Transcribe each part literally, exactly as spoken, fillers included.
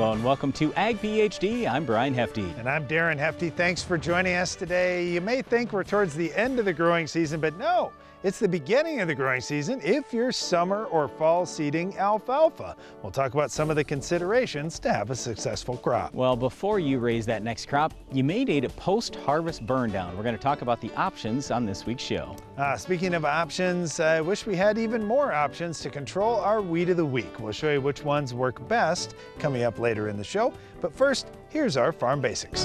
Hello and welcome to Ag PhD. I'm Brian Hefty. And I'm Darren Hefty. Thanks for joining us today. You may think we're towards the end of the growing season, but no, it's the beginning of the growing season if you're summer or fall seeding alfalfa. We'll talk about some of the considerations to have a successful crop. Well, before you raise that next crop, you may need a post-harvest burn down. We're going to talk about the options on this week's show. Uh, speaking of options, I wish we had even more options to control our weed of the week. We'll show you which ones work best coming up later in the show. But first, here's our farm basics.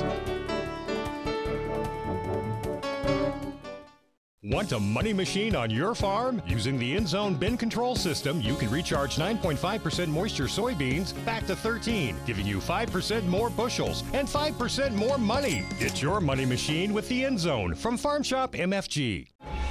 Want a money machine on your farm? Using the InZone bin control system, you can recharge nine point five percent moisture soybeans back to thirteen, giving you five percent more bushels and five percent more money. It's your money machine with the InZone from Farm Shop M F G.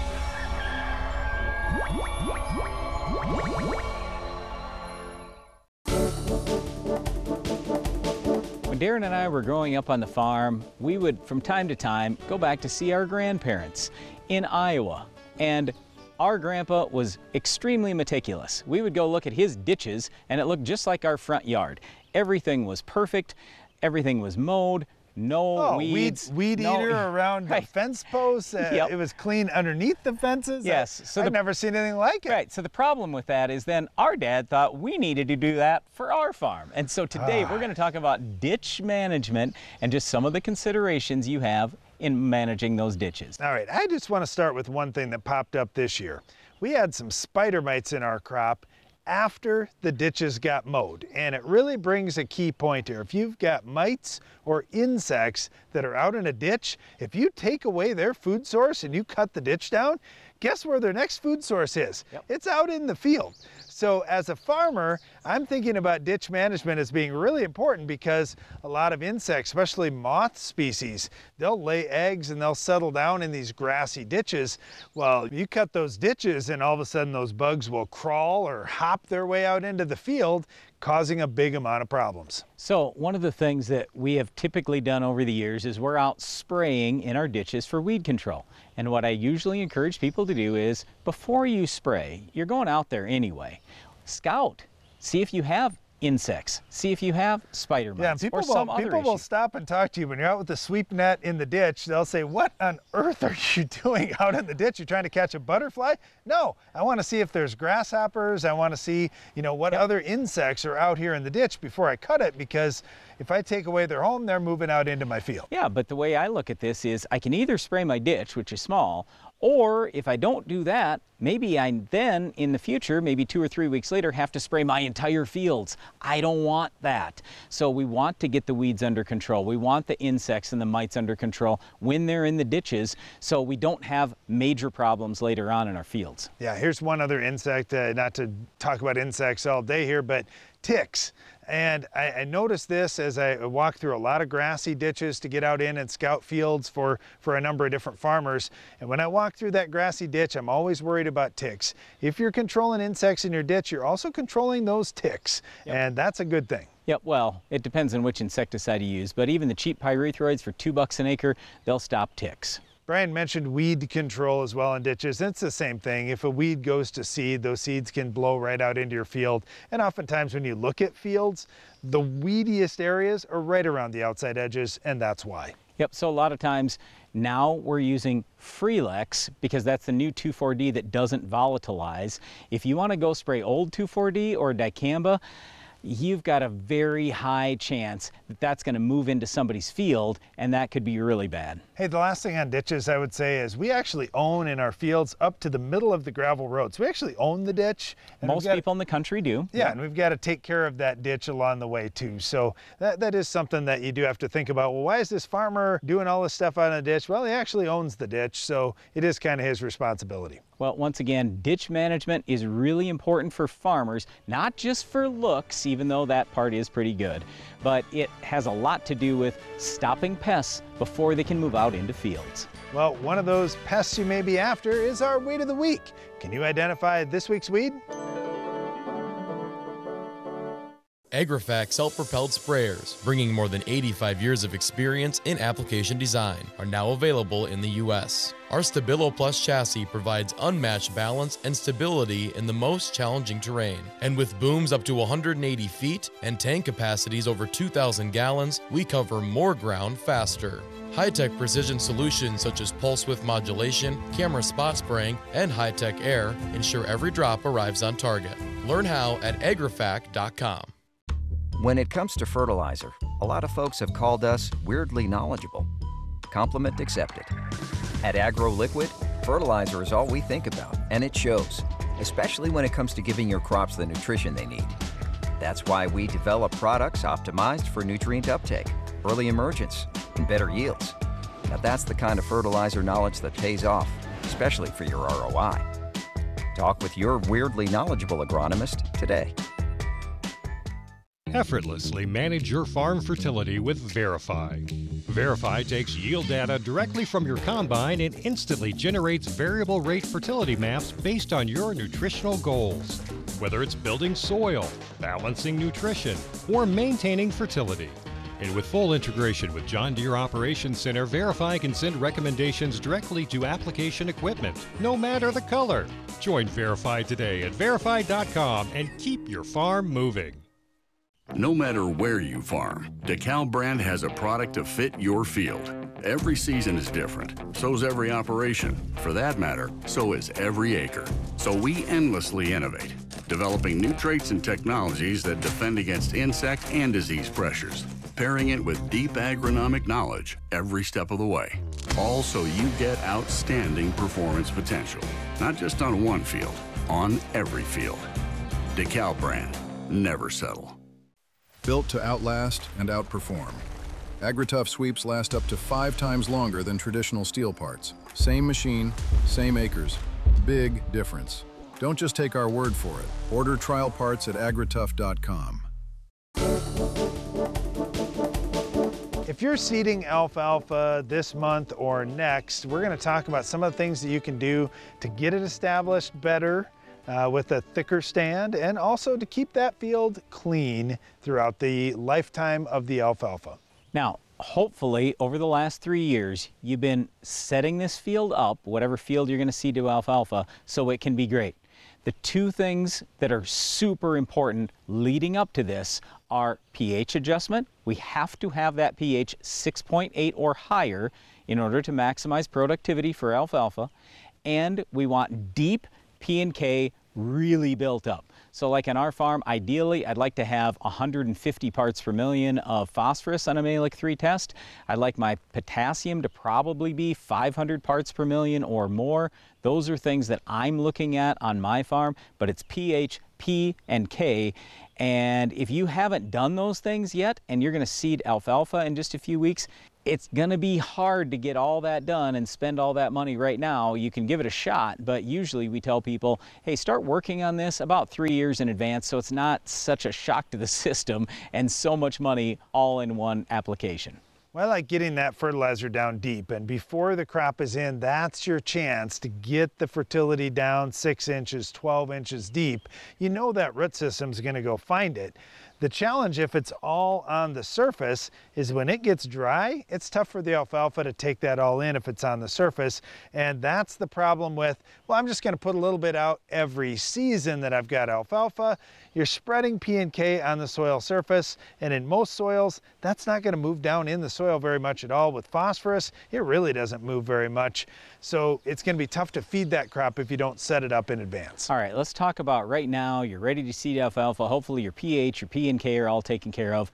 When Darren and I were growing up on the farm, we would, from time to time, go back to see our grandparents in Iowa. And our grandpa was extremely meticulous. We would go look at his ditches, and it looked just like our front yard. Everything was perfect. Everything was mowed. No oh, weeds. Weed, weed no, eater around right. the fence posts. Uh, Yep. It was clean underneath the fences. Yes. I, So I've the, never seen anything like it. Right. So the problem with that is then our dad thought we needed to do that for our farm. And so today Ah. we're going to talk about ditch management and just some of the considerations you have in managing those ditches. All right, I just want to start with one thing that popped up this year. We had some spider mites in our crop after the ditches got mowed, and it really brings a key point here. If you've got mites or insects that are out in a ditch, if you take away their food source and you cut the ditch down, guess where their next food source is? Yep. It's out in the field. So as a farmer, I'm thinking about ditch management as being really important because a lot of insects, especially moth species, they'll lay eggs and they'll settle down in these grassy ditches. Well, you cut those ditches and all of a sudden those bugs will crawl or hop their way out into the field, causing a big amount of problems. So one of the things that we have typically done over the years is we're out spraying in our ditches for weed control. And what I usually encourage people to do is before you spray, you're going out there anyway, scout, see if you have insects, see if you have spider mites Yeah, and people, or some will, other people will issue. stop and talk to you when you're out with the sweep net in the ditch. They'll say, what on earth are you doing out in the ditch? You're trying to catch a butterfly? No, I want to see if there's grasshoppers. I want to see, you know, what Yep. other insects are out here in the ditch before I cut it, because if I take away their home, they're moving out into my field. Yeah, but the way I look at this is I can either spray my ditch, which is small, or if I don't do that, maybe I then in the future, maybe two or three weeks later, have to spray my entire fields. I don't want that. So we want to get the weeds under control. We want the insects and the mites under control when they're in the ditches so we don't have major problems later on in our fields. Yeah, here's one other insect, uh, not to talk about insects all day here, but ticks. And I, I noticed this as I walk through a lot of grassy ditches to get out in and scout fields for, for a number of different farmers. And when I walk through that grassy ditch, I'm always worried about ticks. If you're controlling insects in your ditch, you're also controlling those ticks. Yep. And that's a good thing. Yep, well, it depends on which insecticide you use, but even the cheap pyrethroids for two bucks an acre, they'll stop ticks. Brian mentioned weed control as well in ditches. It's the same thing. If a weed goes to seed, those seeds can blow right out into your field. And oftentimes when you look at fields, the weediest areas are right around the outside edges, and that's why. Yep, so a lot of times now we're using Freelex because that's the new two four D that doesn't volatilize. If you want to go spray old two four D or dicamba, you've got a very high chance that that's going to move into somebody's field, and that could be really bad. Hey, the last thing on ditches I would say is we actually own in our fields up to the middle of the gravel roads. We actually own the ditch. and we've Most got- people in the country do. Yeah, and we've got to take care of that ditch along the way too. So that, that is something that you do have to think about. Well, why is this farmer doing all this stuff out in the ditch? Well, he actually owns the ditch, so it is kind of his responsibility. Well, once again, ditch management is really important for farmers, not just for looks, even though that part is pretty good, but it has a lot to do with stopping pests before they can move out into fields. Well, one of those pests you may be after is our weed of the week. Can you identify this week's weed? AgriFac self-propelled sprayers, bringing more than eighty-five years of experience in application design, are now available in the U S Our Stabilo Plus chassis provides unmatched balance and stability in the most challenging terrain. And with booms up to one hundred eighty feet and tank capacities over two thousand gallons, we cover more ground faster. High-tech precision solutions such as pulse width modulation, camera spot spraying, and high-tech air ensure every drop arrives on target. Learn how at agrifac dot com. When it comes to fertilizer, a lot of folks have called us weirdly knowledgeable. Compliment accepted. At AgroLiquid, fertilizer is all we think about, and it shows, especially when it comes to giving your crops the nutrition they need. That's why we develop products optimized for nutrient uptake, early emergence, and better yields. Now that's the kind of fertilizer knowledge that pays off, especially for your R O I. Talk with your weirdly knowledgeable agronomist today. Effortlessly manage your farm fertility with Verify. Verify takes yield data directly from your combine and instantly generates variable rate fertility maps based on your nutritional goals. Whether it's building soil, balancing nutrition, or maintaining fertility. And with full integration with John Deere Operations Center, Verify can send recommendations directly to application equipment, no matter the color. Join Verify today at verify dot com and keep your farm moving. No matter where you farm, DeKalb brand has a product to fit your field. Every season is different, so's every operation. For that matter, so is every acre. So we endlessly innovate, developing new traits and technologies that defend against insect and disease pressures, pairing it with deep agronomic knowledge every step of the way. All so you get outstanding performance potential, not just on one field, on every field. DeKalb brand, never settle. Built to outlast and outperform. AgriTough sweeps last up to five times longer than traditional steel parts. Same machine, same acres. Big difference. Don't just take our word for it. Order trial parts at agritough dot com. If you're seeding alfalfa this month or next, we're going to talk about some of the things that you can do to get it established better uh, with a thicker stand, and also to keep that field clean throughout the lifetime of the alfalfa. Now, hopefully over the last three years, you've been setting this field up, whatever field you're going to seed to alfalfa, so it can be great. The two things that are super important leading up to this are pH adjustment. We have to have that pH six point eight or higher in order to maximize productivity for alfalfa. And we want deep P and K really built up. So like on our farm, ideally, I'd like to have one hundred fifty parts per million of phosphorus on a Mehlich three test. I'd like my potassium to probably be five hundred parts per million or more. Those are things that I'm looking at on my farm, but it's pH, P, and K. And if you haven't done those things yet, and you're gonna seed alfalfa in just a few weeks, it's gonna be hard to get all that done and spend all that money right now. You can give it a shot, but usually we tell people, hey, start working on this about three years in advance so it's not such a shock to the system and so much money all in one application. Well, I like getting that fertilizer down deep, and before the crop is in, that's your chance to get the fertility down six inches, twelve inches deep. You know that root system's gonna go find it. The challenge, if it's all on the surface, is when it gets dry, it's tough for the alfalfa to take that all in if it's on the surface. And that's the problem with, well, I'm just gonna put a little bit out every season that I've got alfalfa. You're spreading P and K on the soil surface, and in most soils, that's not gonna move down in the soil very much at all. With phosphorus, it really doesn't move very much. So it's gonna be tough to feed that crop if you don't set it up in advance. All right, let's talk about right now, you're ready to seed alfalfa. Hopefully your pH, your P and K are all taken care of.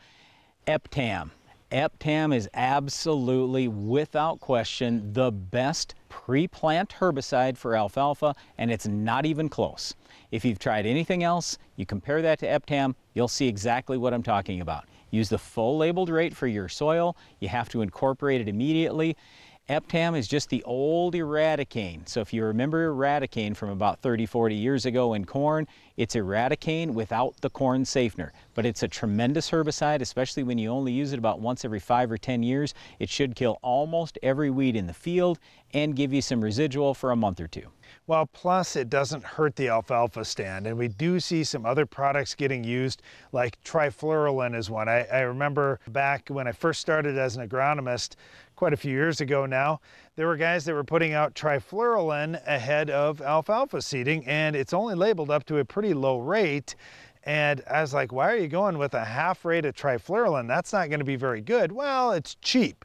Eptam. Eptam is absolutely, without question, the best pre-plant herbicide for alfalfa, and it's not even close. If you've tried anything else, you compare that to Eptam, you'll see exactly what I'm talking about. Use the full labeled rate for your soil. You have to incorporate it immediately. Eptam is just the old Eradicane. So if you remember Eradicane from about thirty, forty years ago in corn, it's Eradicane without the corn safener. But it's a tremendous herbicide, especially when you only use it about once every five or ten years. It should kill almost every weed in the field and give you some residual for a month or two. Well, plus it doesn't hurt the alfalfa stand, and we do see some other products getting used, like trifluralin is one. I, I remember back when I first started as an agronomist, quite a few years ago now, there were guys that were putting out trifluralin ahead of alfalfa seeding, and it's only labeled up to a pretty low rate. And I was like, why are you going with a half rate of trifluralin? That's not going to be very good. Well, it's cheap.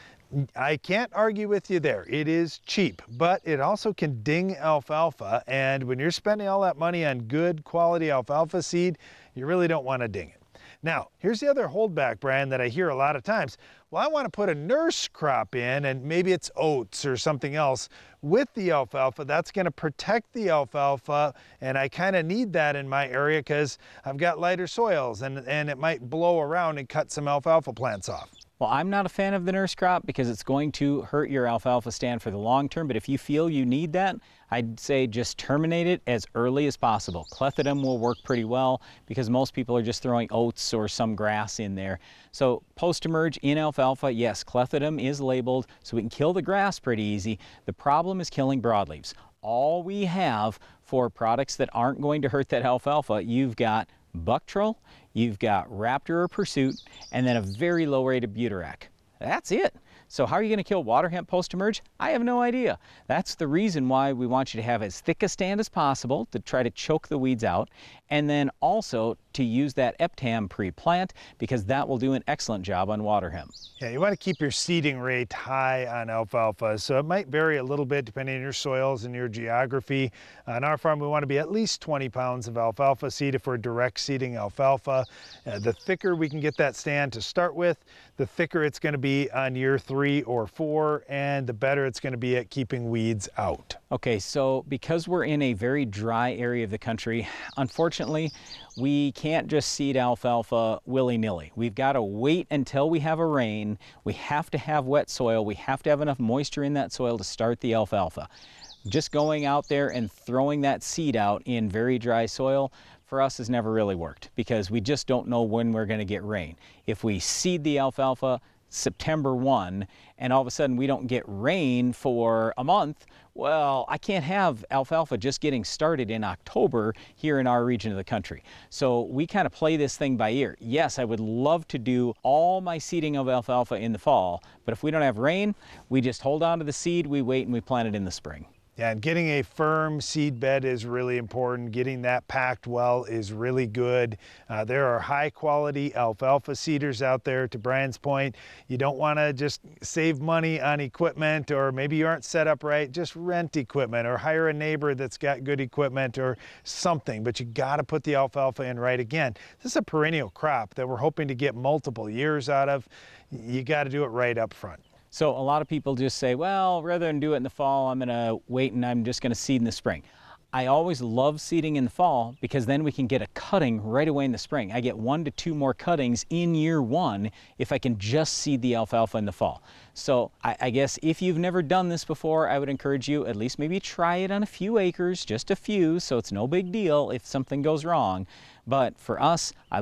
I can't argue with you there. It is cheap, but it also can ding alfalfa. And when you're spending all that money on good quality alfalfa seed, you really don't want to ding it. Now, here's the other holdback, Brian, that I hear a lot of times. Well, I want to put a nurse crop in, and maybe it's oats or something else with the alfalfa. That's going to protect the alfalfa, and I kind of need that in my area because I've got lighter soils, and, and it might blow around and cut some alfalfa plants off. Well, I'm not a fan of the nurse crop because it's going to hurt your alfalfa stand for the long term, but if you feel you need that, I'd say just terminate it as early as possible. Clethodim will work pretty well because most people are just throwing oats or some grass in there. So post-emerge in alfalfa, yes, clethodim is labeled so we can kill the grass pretty easy. The problem is killing broadleaves. All we have for products that aren't going to hurt that alfalfa, you've got Buctril, you've got Raptor or Pursuit, and then a very low rate of Butarac. That's it. So how are you going to kill water hemp post-emerge? I have no idea. That's the reason why we want you to have as thick a stand as possible to try to choke the weeds out, and then also to use that Eptam pre-plant because that will do an excellent job on water hemp. Yeah, you want to keep your seeding rate high on alfalfa, so it might vary a little bit depending on your soils and your geography. On our farm, we want to be at least twenty pounds of alfalfa seed if we're direct seeding alfalfa. Uh, the thicker we can get that stand to start with, the thicker it's going to be on year three or four, and the better it's going to be at keeping weeds out. Okay, so because we're in a very dry area of the country, unfortunately, we can't just seed alfalfa willy-nilly. We've got to wait until we have a rain. We have to have wet soil. We have to have enough moisture in that soil to start the alfalfa. Just going out there and throwing that seed out in very dry soil for us has never really worked because we just don't know when we're going to get rain. If we seed the alfalfa September first and all of a sudden we don't get rain for a month, well, I can't have alfalfa just getting started in October here in our region of the country. So we kind of play this thing by ear. Yes, I would love to do all my seeding of alfalfa in the fall, but if we don't have rain, we just hold on to the seed, we wait, and we plant it in the spring. Yeah, and getting a firm seed bed is really important. Getting that packed well is really good. Uh, there are high quality alfalfa seeders out there, to Brian's point. You don't want to just save money on equipment, or maybe you aren't set up right. Just rent equipment or hire a neighbor that's got good equipment or something, but you got to put the alfalfa in right. Again, this is a perennial crop that we're hoping to get multiple years out of. You got to do it right up front. So a lot of people just say, well, rather than do it in the fall, I'm going to wait and I'm just going to seed in the spring. I always love seeding in the fall because then we can get a cutting right away in the spring. I get one to two more cuttings in year one if I can just seed the alfalfa in the fall. So I, I guess if you've never done this before, I would encourage you at least maybe try it on a few acres, just a few, so it's no big deal if something goes wrong. But for us, I